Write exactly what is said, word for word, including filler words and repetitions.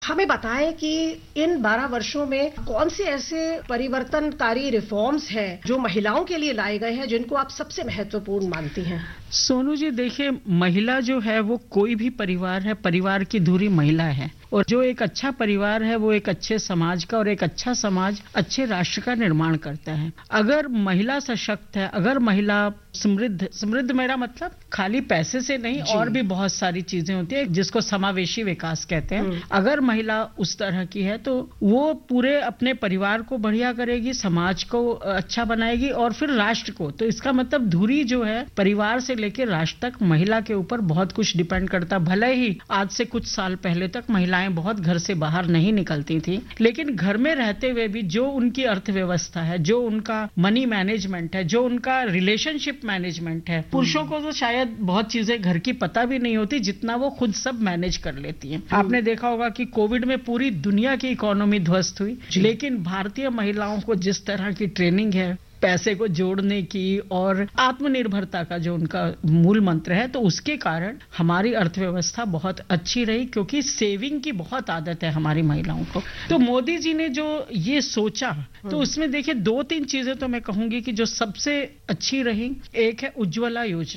हमें बताएं कि इन बारह वर्षों में कौन से ऐसे परिवर्तनकारी रिफॉर्म्स हैं जो महिलाओं के लिए लाए गए हैं जिनको आप सबसे महत्वपूर्ण मानती हैं? सोनू जी देखिए, महिला जो है वो कोई भी परिवार है, परिवार की धुरी महिला है, और जो एक अच्छा परिवार है वो एक अच्छे समाज का, और एक अच्छा समाज अच्छे राष्ट्र का निर्माण करता है। अगर महिला सशक्त है, अगर महिला समृद्ध, समृद्ध मेरा मतलब खाली पैसे से नहीं, और भी बहुत सारी चीजें होती है जिसको समावेशी विकास कहते हैं। अगर महिला उस तरह की है तो वो पूरे अपने परिवार को बढ़िया करेगी, समाज को अच्छा बनाएगी और फिर राष्ट्र को। तो इसका मतलब धुरी जो है परिवार से लेकर राष्ट्र तक महिला के ऊपर बहुत कुछ डिपेंड करता। भले ही आज से कुछ साल पहले तक महिलाएं बहुत घर से बाहर नहीं निकलती थी, लेकिन घर में रहते हुए भी जो उनकी अर्थव्यवस्था है, जो उनका मनी मैनेजमेंट है, जो उनका रिलेशनशिप मैनेजमेंट है, पुरुषों को तो शायद बहुत चीजें घर की पता भी नहीं होती जितना वो खुद सब मैनेज कर लेती हैं। आपने देखा होगा कि कोविड में पूरी दुनिया की इकोनॉमी ध्वस्त हुई, लेकिन भारतीय महिलाओं को जिस तरह की ट्रेनिंग है पैसे को जोड़ने की और आत्मनिर्भरता का जो उनका मूल मंत्र है, तो उसके कारण हमारी अर्थव्यवस्था बहुत अच्छी रही, क्योंकि सेविंग की बहुत आदत है हमारी महिलाओं को। तो मोदी जी ने जो ये सोचा, तो उसमें देखिए दो तीन चीजें तो मैं कहूंगी कि जो सबसे अच्छी रही। एक है उज्ज्वला योजना।